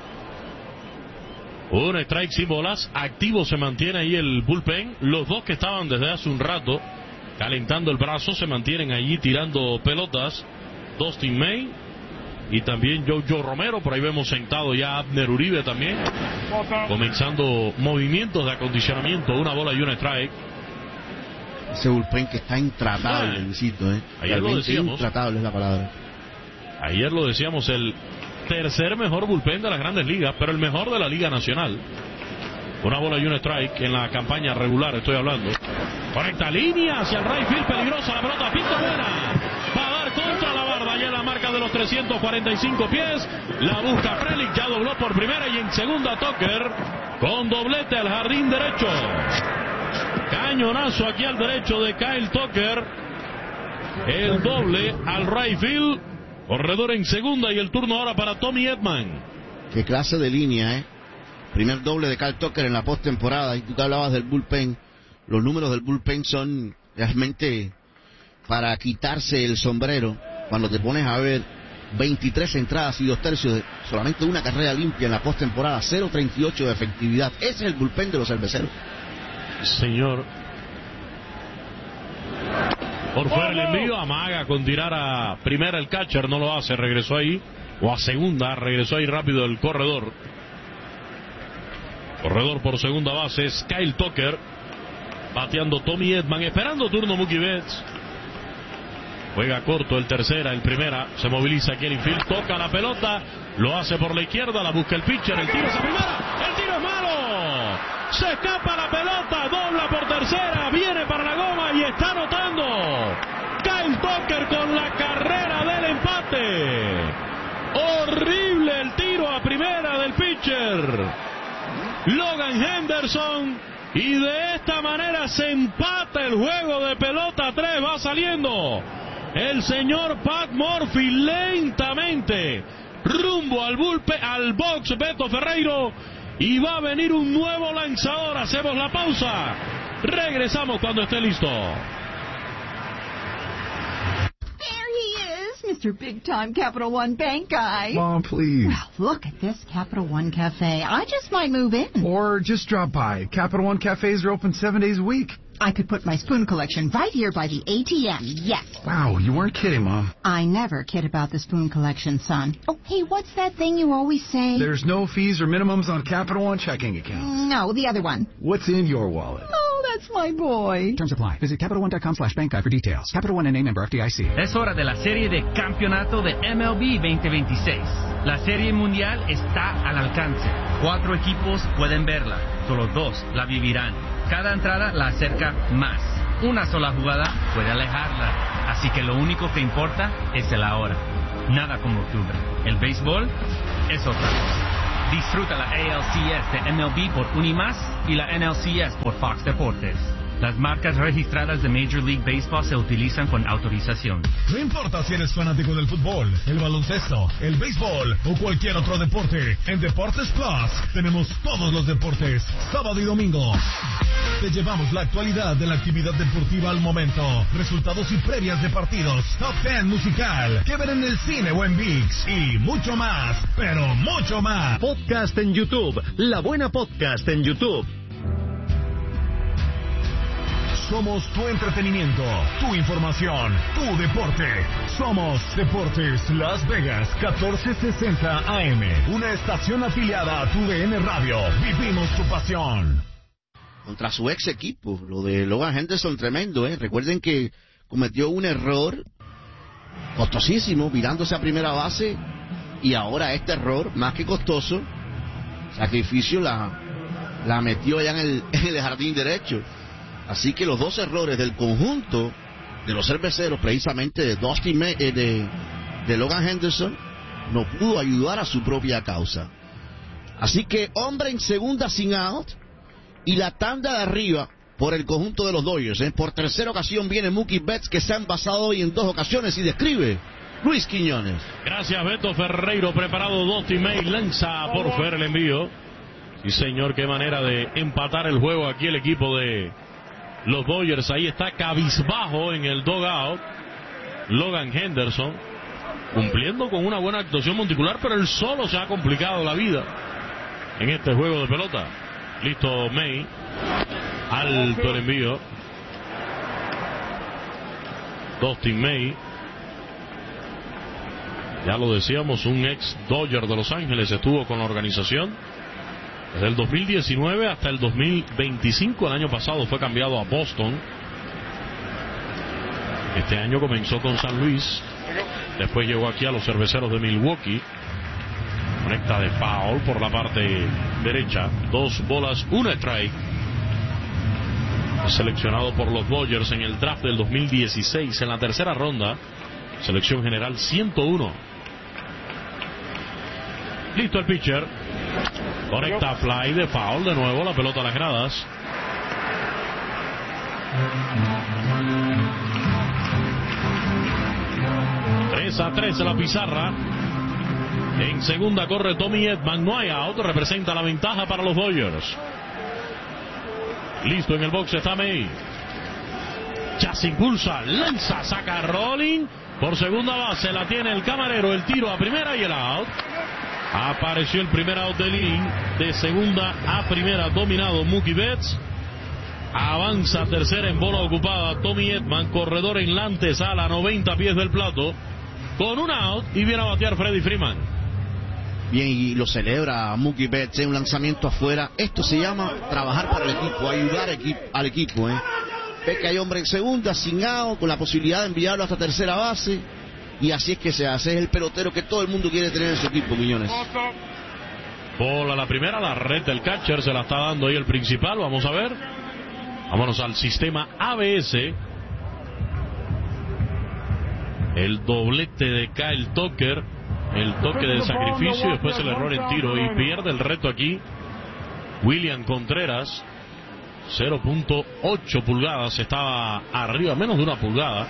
Un strike sin bolas. Activo se mantiene ahí el bullpen. Los dos que estaban desde hace un rato calentando el brazo se mantienen allí tirando pelotas. Dustin May y también Jojo Romero. Por ahí vemos sentado ya Abner Uribe también, comenzando movimientos de acondicionamiento. Una bola y un strike. Ese bullpen que está intratable, Luisito, Ayer lo decíamos. Intratable es la palabra. Ayer lo decíamos, el tercer mejor bullpen de las Grandes Ligas, pero el mejor de la Liga Nacional. Una bola y un strike en la campaña regular, estoy hablando. Conecta línea hacia el right field, peligrosa la pelota, pinta buena. Va a dar contra la barda, ya en la marca de los 345 pies. La busca Frelick, ya dobló por primera y en segunda Tucker con doblete al jardín derecho. Cañonazo aquí al derecho de Kyle Tucker. El doble al right field. Corredor en segunda y el turno ahora para Tommy Edman. Qué clase de línea, Primer doble de Kyle Tucker en la postemporada. Y tú te hablabas del bullpen. Los números del bullpen son realmente para quitarse el sombrero. Cuando te pones a ver 23 entradas y 2 tercios, solamente una carrera limpia en la postemporada, 0.38 de efectividad. Ese es el bullpen de los cerveceros. Señor. Por fuera el envío, amaga con tirar a primera el catcher, no lo hace, regresó ahí, o a segunda, regresó ahí rápido el corredor. Corredor por segunda base es Kyle Tucker, bateando Tommy Edman, esperando turno Mookie Betts. Juega corto el tercera, el primera, se moviliza aquí el infield, toca la pelota, lo hace por la izquierda, la busca el pitcher, el tiro es a primera, el tiro es malo, se escapa la pelota, dobla por tercera, viene para la goma y está anotando Kyle Tucker con la carrera del empate. Horrible el tiro a primera del pitcher Logan Henderson, y de esta manera se empata el juego de pelota 3. Va saliendo el señor Pat Murphy lentamente rumbo al bullpen, al box, Beto Ferreiro, y va a venir un nuevo lanzador. Hacemos la pausa, regresamos cuando esté listo. Mr. Big Time Capital One Bank guy. Mom, please. Well, look at this Capital One Cafe. I just might move in. Or just drop by. Capital One Cafes are open 7 days a week. I could put my spoon collection right here by the ATM, yes. Wow, you weren't kidding, Mom. I never kid about the spoon collection, son. Oh, hey, what's that thing you always say? There's no fees or minimums on Capital One checking accounts. No, the other one. What's in your wallet? Oh, that's my boy. Terms apply. Visit CapitalOne.com/bank for details. Capital One N.A. member FDIC. Es hora de la serie de campeonato de MLB 2026. La serie mundial está al alcance. 4 equipos pueden verla, solo 2 la vivirán. Cada entrada la acerca más. Una sola jugada puede alejarla. Así que lo único que importa es el ahora. Nada como octubre. El béisbol es otra cosa. Disfruta la ALCS de MLB por Unimás y la NLCS por Fox Deportes. Las marcas registradas de Major League Baseball se utilizan con autorización. No importa si eres fanático del fútbol, el baloncesto, el béisbol o cualquier otro deporte, en Deportes Plus tenemos todos los deportes, sábado y domingo. Te llevamos la actualidad de la actividad deportiva al momento, resultados y previas de partidos, top 10 musical, que ver en el cine o en ViX y mucho más, pero mucho más. Podcast en YouTube, La Buena Podcast en YouTube. Somos tu entretenimiento, tu información, tu deporte. Somos Deportes Las Vegas 1460 AM, una estación afiliada a tu DN Radio. Vivimos tu pasión. Contra su ex equipo, lo de Logan Henderson, tremendo, ¿eh? Recuerden que cometió un error costosísimo, virándose a primera base, y ahora este error, más que costoso, sacrificio, la metió allá en el jardín derecho. Así que los 2 errores del conjunto de los cerveceros, precisamente de Logan Henderson, no pudo ayudar a su propia causa. Así que hombre en segunda sin out, y la tanda de arriba por el conjunto de los Dodgers. Por tercera ocasión viene Mookie Betts, que se han basado hoy en 2 ocasiones, y describe Luis Quiñones. Gracias, Beto Ferreiro. Preparado Dusty May, lanza por Fer el envío. Sí, señor, qué manera de empatar el juego aquí el equipo de los Dodgers. Ahí está cabizbajo en el dugout Logan Henderson, cumpliendo con una buena actuación monticular, pero él solo se ha complicado la vida en este juego de pelota. Listo May, alto el envío. Dustin May, ya lo decíamos, un ex Dodger de Los Ángeles, estuvo con la organización desde el 2019 hasta el 2025. El año pasado fue cambiado a Boston. Este año comenzó con San Luis. Después llegó aquí a los Cerveceros de Milwaukee. Conecta de foul por la parte derecha. 2 bolas, 1 strike. Seleccionado por los Dodgers en el draft del 2016 en la tercera ronda. Selección general 101. Listo el pitcher. Conecta fly de foul, de nuevo la pelota a las gradas. Tres a 3 en la pizarra. En segunda corre Tommy Edman, no hay out, representa la ventaja para los Dodgers. Listo en el box está May. Ya se impulsa, lanza, saca rolling. Por segunda base la tiene el camarero, el tiro a primera y el out. Apareció el primer out del inning. De segunda a primera dominado Mookie Betts. Avanza a tercera en bola ocupada Tommy Edman, corredor en la antesala, 90 pies del plato, con un out, y viene a batear Freddie Freeman. Bien, y lo celebra Mookie Betts, un lanzamiento afuera. Esto se llama trabajar para el equipo, ayudar al equipo. Ve que hay hombre en segunda, sin out, con la posibilidad de enviarlo hasta tercera base. Y así es que se hace, es el pelotero que todo el mundo quiere tener en su equipo, Quiñones. Bola la primera, la reta el catcher, se la está dando ahí el principal, vamos a ver. Vámonos al sistema ABS. El doblete de Kyle Tucker, el toque de sacrificio, después el error en tiro, y pierde el reto aquí William Contreras. 0.8 pulgadas, estaba arriba, menos de 1 pulgada.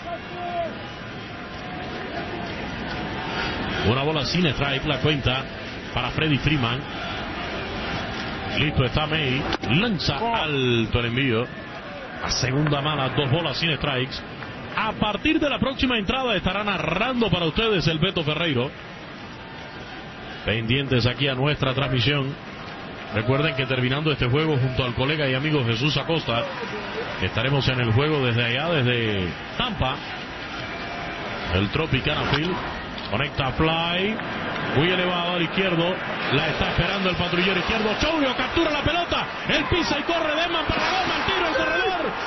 Una bola sin strike, la cuenta para Freddie Freeman. Listo está May, lanza alto el envío. A segunda mala, 2 bolas sin strikes. A partir de la próxima entrada estará narrando para ustedes el Beto Ferreiro. Pendientes aquí a nuestra transmisión. Recuerden que terminando este juego junto al colega y amigo Jesús Acosta, estaremos en el juego desde allá, desde Tampa, el Tropicana Field. Conecta fly, muy elevado al izquierdo, la está esperando el patrullero izquierdo. Chorio captura la pelota, él pisa y corre, Desman para la goma, el tiro, el corredor,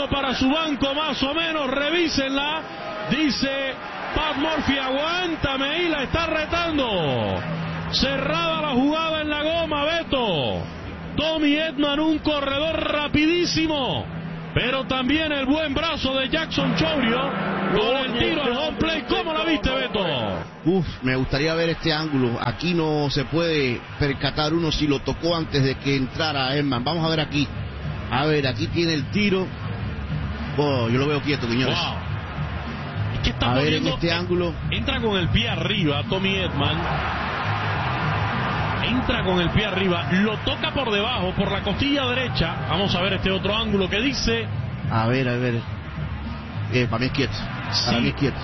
mirando para su banco más o menos, revísenla, dice Pat Murphy, aguántame ahí, la está retando. Cerrada la jugada en la goma, Beto. Tommy Edman, un corredor rapidísimo, pero también el buen brazo de Jackson Chourio con el tiro al home play. ¿Cómo la viste, Beto? Me gustaría ver este ángulo. Aquí no se puede percatar uno si lo tocó antes de que entrara Edman. Vamos a ver aquí. A ver, aquí tiene el tiro. Yo lo veo quieto, señores. Wow. Es que está a ver, en moviendo, este ángulo. Entra con el pie arriba, Tommy Edman. Entra con el pie arriba, lo toca por debajo, por la costilla derecha. Vamos a ver este otro ángulo que dice. A ver. Para mí es quieto. Sí. Para mí es quieto.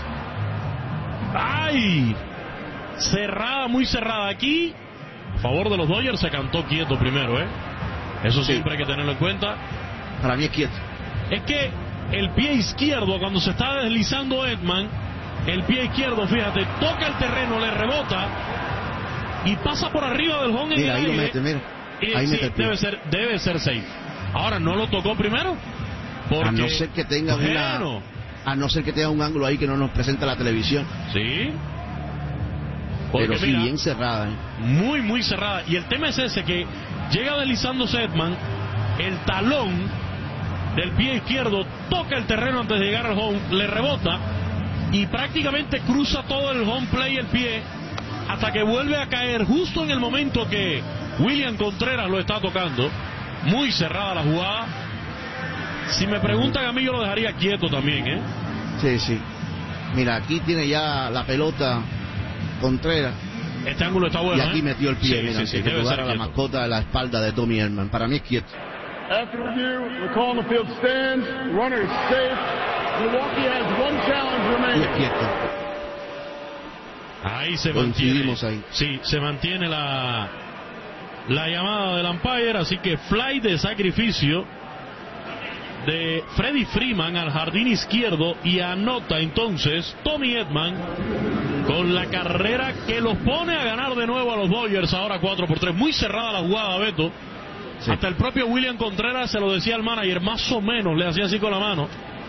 ¡Ay! Cerrada, muy cerrada aquí. A favor de los Dodgers se cantó quieto primero, ¿eh? Eso siempre hay que tenerlo en cuenta. Para mí es quieto. Es que el pie izquierdo, cuando se está deslizando Edman, el pie izquierdo, fíjate, toca el terreno, le rebota y pasa por arriba del home en el ahí aire. lo mete, mira. Ahí sí, mete el pie. debe ser safe. Ahora, ¿no lo tocó primero? Porque, a no ser que tenga a no ser que tenga un ángulo ahí que no nos presenta la televisión. Sí. Porque, pero sí, mira, bien cerrada. Muy, muy cerrada. Y el tema es ese, que llega deslizándose Edman, el talón del pie izquierdo toca el terreno antes de llegar al home, le rebota y prácticamente cruza todo el home play el pie hasta que vuelve a caer justo en el momento que William Contreras lo está tocando. Muy cerrada la jugada. Si me preguntan a mí, yo lo dejaría quieto también, ¿eh? Sí. Mira, aquí tiene ya la pelota Contreras. Este ángulo está bueno. Y aquí metió el pie, mira, sí, que jugara la mascota de la espalda de Tommy Edman. Para mí es quieto. After review, the call on the field stands. Runner is safe. Milwaukee has one challenge remaining. Y es quieto. Ahí se mantiene. Ahí. Sí, se mantiene la llamada del umpire, así que fly de sacrificio de Freddie Freeman al jardín izquierdo, y anota entonces Tommy Edman con la carrera que los pone a ganar de nuevo a los Dodgers, ahora 4-3. Muy cerrada la jugada, Beto. Sí. Hasta el propio William Contreras se lo decía al manager, más o menos le hacía así con la mano.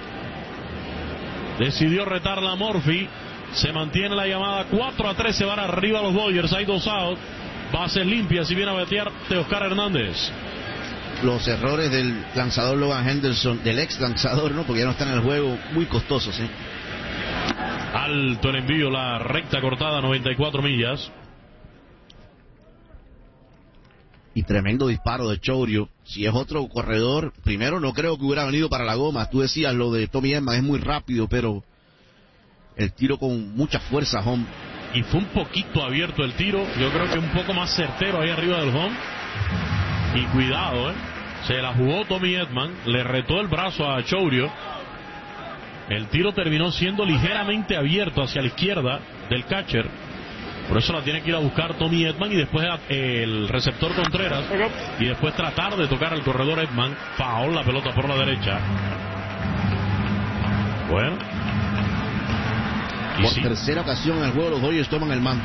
Decidió retarla a Murphy. Se mantiene la llamada 4-3, se van arriba los Dodgers, hay 2 out, bases limpias y viene a batear Teoscar Hernández. Los errores del lanzador Logan Henderson, del ex lanzador, ¿no? Porque ya no están en el juego, muy costosos, ¿eh? Alto el envío, la recta cortada, 94 millas. Y tremendo disparo de Chourio. Si es otro corredor, primero no creo que hubiera venido para la goma. Tú decías lo de Tommy Edman, es muy rápido, pero el tiro con mucha fuerza, home. Y fue un poquito abierto el tiro, yo creo que un poco más certero ahí arriba del home. Y cuidado, se la jugó Tommy Edman, le retó el brazo a Chourio. El tiro terminó siendo ligeramente abierto hacia la izquierda del catcher. Por eso la tiene que ir a buscar Tommy Edman y después el receptor Contreras. Y después tratar de tocar al corredor Edman. Foul, la pelota por la derecha. Bueno. Por tercera ocasión en el juego los Dodgers toman el mando.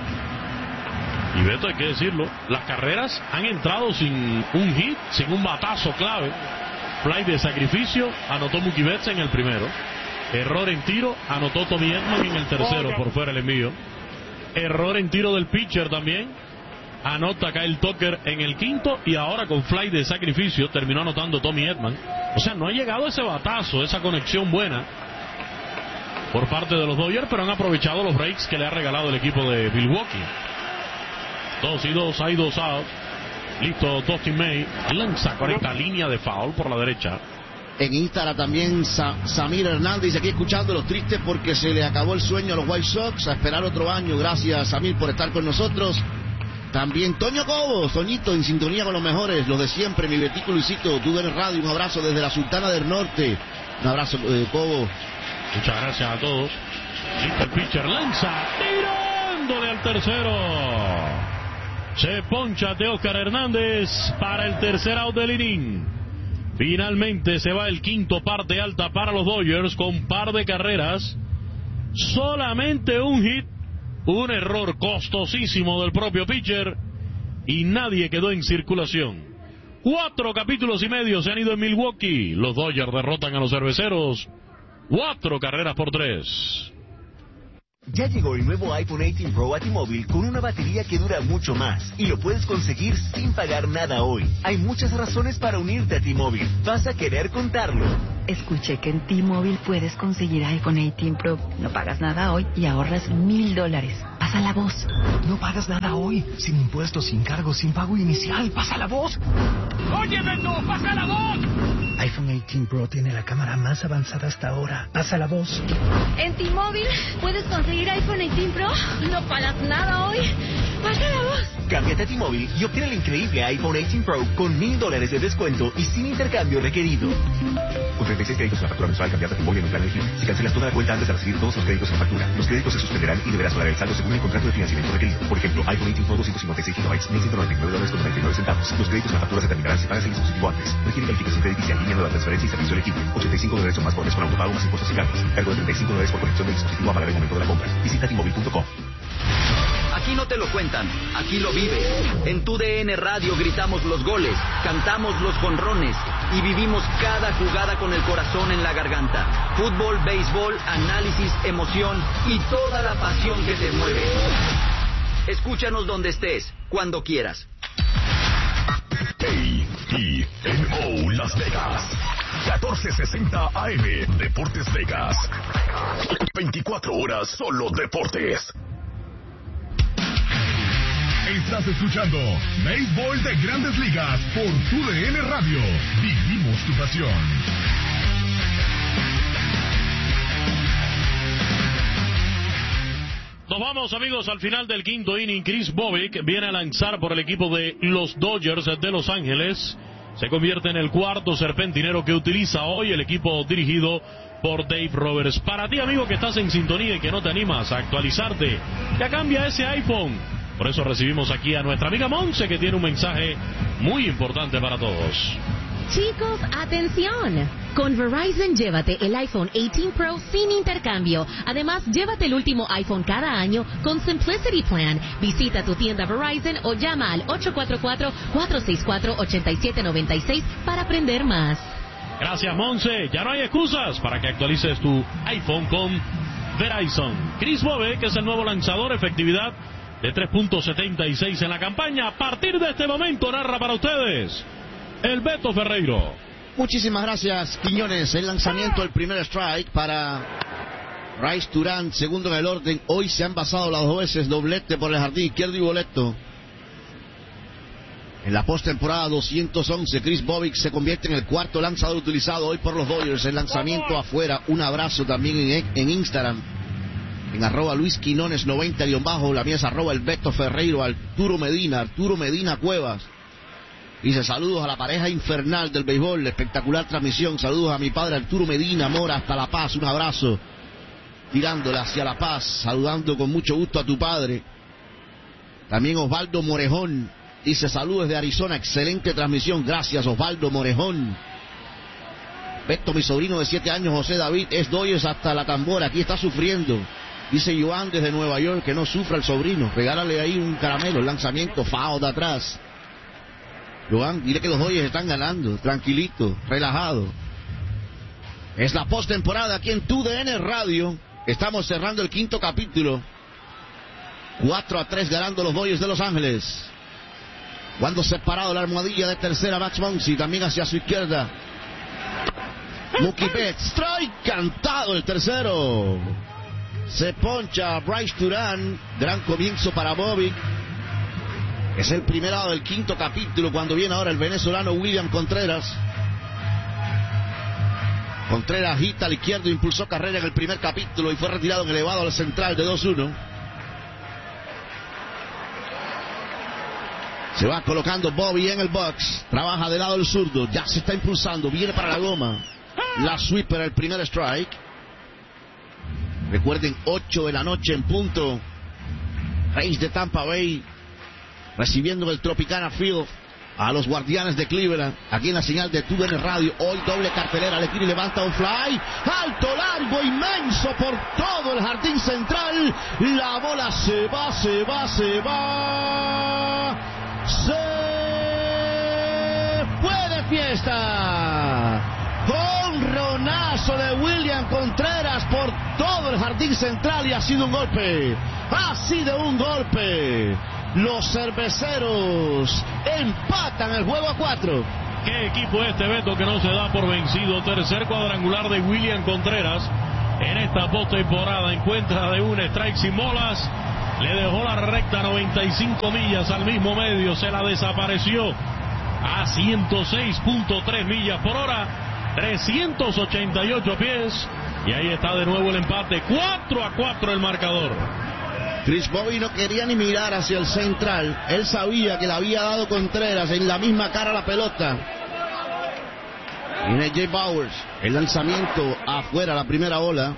Y Beto, hay que decirlo, las carreras han entrado sin un hit, sin un batazo clave. Fly de sacrificio, anotó Mookie Betts en el primero. Error en tiro, anotó Tommy Edman en el tercero, por fuera el envío. Error en tiro del pitcher también, anota Kyle Tucker en el quinto. Y ahora con fly de sacrificio terminó anotando Tommy Edman. O sea, no ha llegado ese batazo, esa conexión buena por parte de los Dodgers, pero han aprovechado los breaks que le ha regalado el equipo de Milwaukee. 2-2, hay 2 outs. Listo, Dustin May lanza con esta línea de foul por la derecha. En Instagram también Samir Hernández, aquí escuchándolos, tristes porque se le acabó el sueño a los White Sox, a esperar otro año. Gracias, Samir, por estar con nosotros. También Toño Cobos, Toñito, en sintonía con los mejores, los de siempre, mi Betico Luisito, TUDN Radio, un abrazo desde la Sultana del Norte. Un abrazo, Cobos. Muchas gracias a todos. Listo, el pitcher lanza, tirándole al tercero. Se poncha Teoscar Hernández para el tercer out del inning. Finalmente se va el quinto, parte alta para los Dodgers con par de carreras. Solamente un hit, un error costosísimo del propio pitcher y nadie quedó en circulación. 4 capítulos y medio se han ido en Milwaukee. Los Dodgers derrotan a los Cerveceros 4-3. Ya llegó el nuevo iPhone 18 Pro a T-Mobile con una batería que dura mucho más y lo puedes conseguir sin pagar nada hoy. Hay muchas razones para unirte a T-Mobile. Vas a querer contarlo. Escuché que en T-Mobile puedes conseguir iPhone 18 Pro. No pagas nada hoy y ahorras $1,000. Pasa la voz. No pagas nada hoy. Sin impuestos, sin cargos, sin pago inicial. Pasa la voz. ¡Oye, Beto! ¡Pasa la voz! iPhone 18 Pro tiene la cámara más avanzada hasta ahora. Pasa la voz. En T-Mobile puedes conseguir iPhone 18 Pro. No pagas nada hoy. Pasa la voz. Cámbiate a T-Mobile y obtén el increíble iPhone 18 Pro con $1,000 de descuento y sin intercambio requerido. Con 36 créditos en la factura mensual, cambiate a T-Mobile en un plan elegible. Si cancelas toda la cuenta antes de recibir todos los créditos en factura, los créditos se suspenderán y deberás pagar el saldo según el contrato de financiamiento requerido. Por ejemplo, iPhone 18 Pro 256 GB, $1,199.99. Los créditos en la factura se terminarán si pagas el dispositivo antes. Requiere calificación crediticia, línea nueva, transferencia y servicio elegible. $85 o más por mes con autopago más impuestos y cargos. Cargo de $35 por conexión del dispositivo a pagar el momento de la compra. Visita T-Mobile.com. Aquí no te lo cuentan, aquí lo vives. En tu DN Radio gritamos los goles, cantamos los jonrones y vivimos cada jugada con el corazón en la garganta. Fútbol, béisbol, análisis, emoción y toda la pasión que te mueve. Escúchanos donde estés, cuando quieras. KTNO Las Vegas, 1460 AM, Deportes Vegas. 24 horas solo deportes. Estás escuchando Béisbol de Grandes Ligas por TUDN Radio. Vivimos tu pasión. Nos vamos, amigos, al final del quinto inning. Chris Bobbick viene a lanzar por el equipo de los Dodgers de Los Ángeles. Se convierte en el cuarto serpentinero que utiliza hoy el equipo dirigido por Dave Roberts. Para ti, amigo, que estás en sintonía y que no te animas a actualizarte, ya cambia ese iPhone. Por eso recibimos aquí a nuestra amiga Monse, que tiene un mensaje muy importante para todos. Chicos, atención. Con Verizon, llévate el iPhone 18 Pro sin intercambio. Además, llévate el último iPhone cada año con Simplicity Plan. Visita tu tienda Verizon o llama al 844-464-8796 para aprender más. Gracias, Monse. Ya no hay excusas para que actualices tu iPhone con Verizon. Chris Bobbick, que es el nuevo lanzador, efectividad de 3.76 en la campaña. A partir de este momento narra para ustedes el Beto Ferreiro. Muchísimas gracias, Quiñones. El lanzamiento del primer strike para Bryce Durant, segundo en el orden. Hoy se han basado las dos veces, doblete por el jardín izquierdo y boleto. En la postemporada 211, Chris Bobbick se convierte en el cuarto lanzador utilizado hoy por los Dodgers. El lanzamiento afuera. Un abrazo también en Instagram, en @LuisQuinones90_, la mía es @el Beto Ferreiro. Arturo Medina Cuevas dice: saludos a la pareja infernal del béisbol, espectacular transmisión. Saludos a mi padre Arturo Medina Mora hasta La Paz. Un abrazo, tirándole hacia La Paz, saludando con mucho gusto a tu padre. También Osvaldo Morejón dice: saludos de Arizona, excelente transmisión. Gracias, Osvaldo Morejón. Beto, mi sobrino de 7 años, José David, es Dodgers hasta la tambora, aquí está sufriendo. Dice Joan desde Nueva York que no sufra el sobrino. Regálale ahí un caramelo. El lanzamiento, foul de atrás. Joan, dile que los Dodgers están ganando. Tranquilito, relajado. Es la postemporada aquí en TUDN Radio. Estamos cerrando el quinto capítulo. 4-3 ganando los Dodgers de Los Ángeles. Cuando separado la almohadilla de tercera, Max Muncy también hacia su izquierda. Mookie Betts, strike, cantado el tercero. Se poncha Bryce Durant. Gran comienzo para Bobbick. Es el primer lado del quinto capítulo cuando viene ahora el venezolano William Contreras. Contreras agita al izquierdo, impulsó carrera en el primer capítulo y fue retirado en elevado al central de 2-1. Se va colocando Bobby en el box. Trabaja del lado del zurdo. Ya se está impulsando. Viene para la goma. La sweeper, el primer strike. Recuerden, 8 de la noche en punto. Rays de Tampa Bay recibiendo el Tropicana Field a los Guardianes de Cleveland. Aquí en la señal de TUDN Radio. Hoy doble cartelera. Le tira y levanta un fly. Alto, largo, inmenso por todo el jardín central. La bola se va. Se fiesta. Jonronazo de William Contreras por todo el jardín central y ha sido un golpe. Ha sido un golpe. Los cerveceros empatan el juego a 4. ¿Qué equipo este, Beto, que no se da por vencido? Tercer cuadrangular de William Contreras en esta postemporada. Encuentra de un strike sin bolas. Le dejó la recta 95 millas al mismo medio. Se la desapareció a 106.3 millas por hora. 388 pies. Y ahí está de nuevo el empate. 4-4 el marcador. Chris Bobby no quería ni mirar hacia el central. Él sabía que le había dado Contreras en la misma cara la pelota. Viene Jay Bowers. El lanzamiento afuera, la primera ola.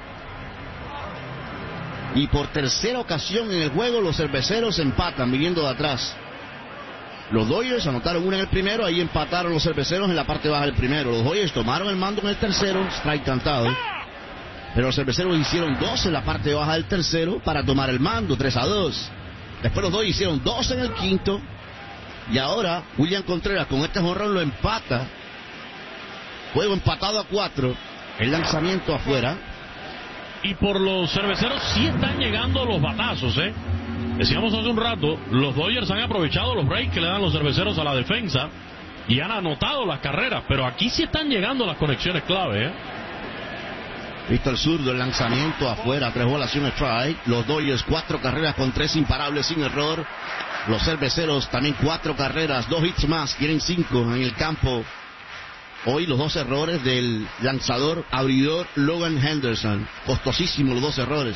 Y por tercera ocasión en el juego los cerveceros empatan viniendo de atrás. Los Dodgers anotaron una en el primero, ahí empataron los cerveceros en la parte baja del primero. Los Dodgers tomaron el mando en el tercero, strike cantado. Pero los cerveceros hicieron 2 en la parte baja del tercero para tomar el mando, 3-2. Después los Dodgers hicieron 2 en el quinto. Y ahora William Contreras con este jonrón lo empata. Juego empatado a 4. El lanzamiento afuera. Y por los cerveceros sí están llegando los batazos, ¿eh? Decíamos hace un rato, los Dodgers han aprovechado los breaks que le dan los cerveceros a la defensa y han anotado las carreras, pero aquí sí están llegando las conexiones clave, ¿eh? Visto el zurdo, el lanzamiento afuera, 3 bolas y un strike. Los Dodgers 4 carreras con 3 imparables sin error. Los cerveceros también 4 carreras, 2 hits más, tienen 5 en el campo. Hoy los 2 errores del lanzador abridor Logan Henderson. Costosísimo los 2 errores.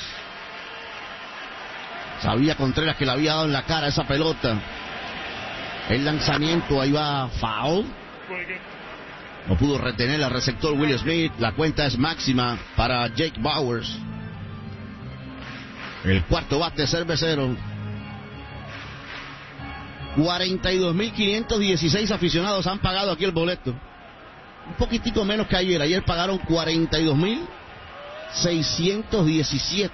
Sabía Contreras que le había dado en la cara esa pelota. El lanzamiento, ahí va foul. No pudo retener al receptor Will Smith. La cuenta es máxima para Jake Bowers. El cuarto bate cervecero. 42.516 aficionados han pagado aquí el boleto. Un poquitico menos que ayer. Ayer pagaron 42.617.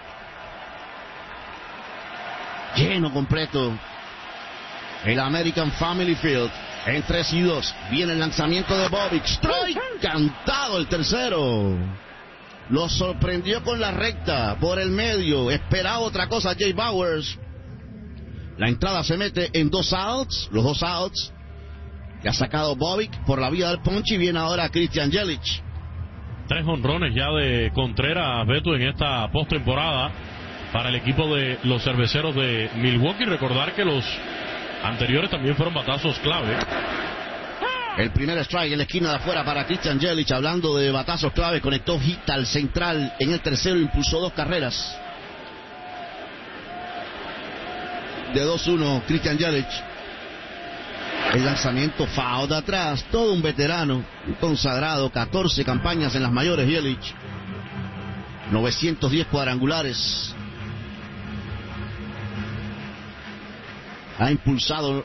Lleno completo el American Family Field. En 3-2 viene el lanzamiento de Bobby. Strike cantado el tercero. Lo sorprendió con la recta por el medio. Esperaba otra cosa Jay Bowers. La entrada se mete en 2 outs. Los 2 outs que ha sacado Bobby por la vía del ponche. Y viene ahora Christian Yelich. 3 jonrones ya de Contreras, Beto, en esta postemporada para el equipo de los cerveceros de Milwaukee. Recordar que los anteriores también fueron batazos clave. El primer strike en la esquina de afuera para Christian Yelich. Hablando de batazos clave, conectó hit al central en el tercero, impulsó 2 carreras. De 2-1 Christian Yelich. El lanzamiento foul de atrás, todo un veterano, un consagrado, 14 campañas en las mayores Yelich. 910 cuadrangulares. Ha impulsado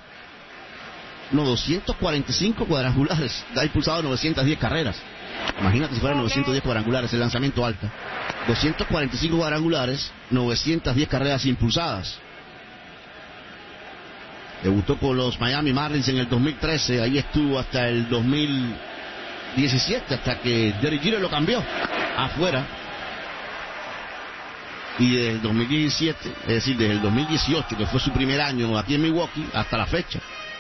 245 cuadrangulares. Ha impulsado 910 carreras. Imagínate si fueran 910 cuadrangulares, el lanzamiento alta. 245 cuadrangulares, 910 carreras impulsadas. Debutó con los Miami Marlins en el 2013. Ahí estuvo hasta el 2017, hasta que Derek Jeter lo cambió afuera. Y desde el 2017, es decir, desde el 2018, que fue su primer año aquí en Milwaukee, hasta la fecha.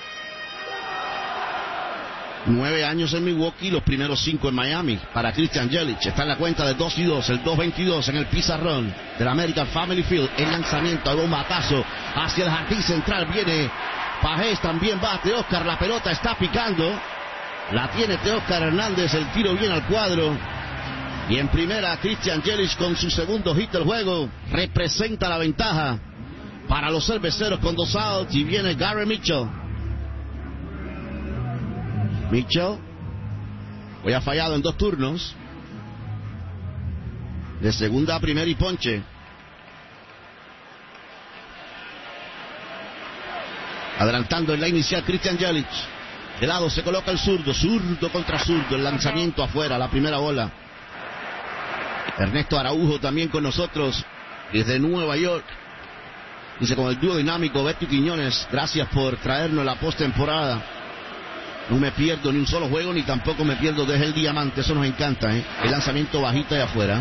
9 años en Milwaukee, los primeros 5 en Miami. Para Christian Yelich, está en la cuenta de 2-2, el 2-22 en el pizarrón del American Family Field. El lanzamiento, hay un batazo hacia el jardín central. Viene Pajés, también va Teóscar, la pelota está picando. La tiene Teóscar Hernández, el tiro viene al cuadro. Y en primera, Christian Yelich con su segundo hit del juego. Representa la ventaja para los cerveceros con 2 outs. Y viene Gary Mitchell. Mitchell hoy ha fallado en 2 turnos. De segunda a primera y ponche. Adelantando en la inicial Christian Yelich. De lado se coloca el zurdo. Zurdo contra zurdo. El lanzamiento afuera, la primera bola. Ernesto Araujo también con nosotros desde Nueva York. Dice, con el dúo dinámico Beto y Quiñones, gracias por traernos la postemporada. No me pierdo ni un solo juego, ni tampoco me pierdo desde el diamante. Eso nos encanta, ¿eh? El lanzamiento bajita de afuera.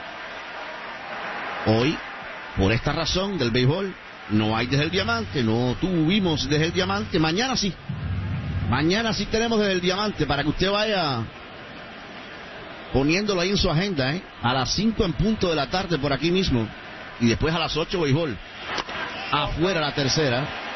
Hoy, por esta razón del béisbol, no hay desde el diamante. No tuvimos desde el diamante. Mañana sí. Mañana sí tenemos desde el diamante, para que usted vaya poniéndolo ahí en su agenda, ¿eh? A las 5 en punto de la tarde por aquí mismo. Y después a las 8 béisbol. Afuera la tercera.